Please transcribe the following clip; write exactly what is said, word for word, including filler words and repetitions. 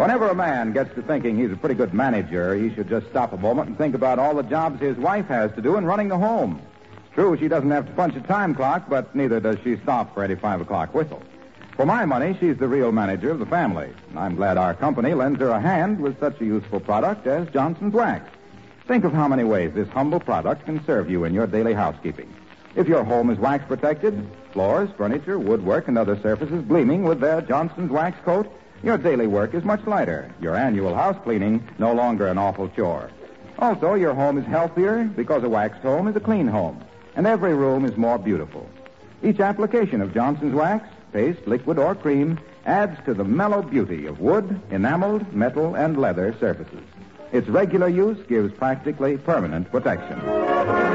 Whenever a man gets to thinking he's a pretty good manager, he should just stop a moment and think about all the jobs his wife has to do in running the home. True, she doesn't have to punch a time clock, but neither does she stop for any five o'clock whistle. For my money, she's the real manager of the family. And I'm glad our company lends her a hand with such a useful product as Johnson's Wax. Think of how many ways this humble product can serve you in your daily housekeeping. If your home is wax protected, floors, furniture, woodwork, and other surfaces gleaming with their Johnson's Wax coat, your daily work is much lighter. Your annual house cleaning no longer an awful chore. Also, your home is healthier because a waxed home is a clean home. And every room is more beautiful. Each application of Johnson's Wax, paste, liquid, or cream, adds to the mellow beauty of wood, enameled, metal, and leather surfaces. Its regular use gives practically permanent protection.